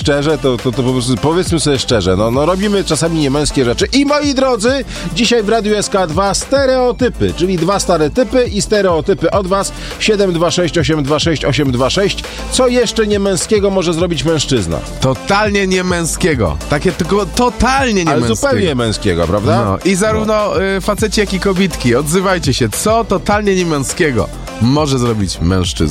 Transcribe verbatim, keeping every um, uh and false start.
szczerze, to, to, to po prostu powiedzmy sobie szczerze, no, no robimy czasami niemęskie rzeczy. I moi drodzy, dzisiaj w Radiu S K dwa stereotypy, czyli dwa stare typy i stereotypy od was. siedem dwa sześć osiem dwa sześć osiem dwa sześć. Co jeszcze niemęskiego może zrobić mężczyzna? Totalnie niemęskiego. Takie tylko totalnie niemęskiego. Ale zupełnie męskiego, prawda? No. I zarówno no. y, faceci, jak i kobietki. Odzywajcie się, co totalnie niemęskiego może zrobić mężczyzna.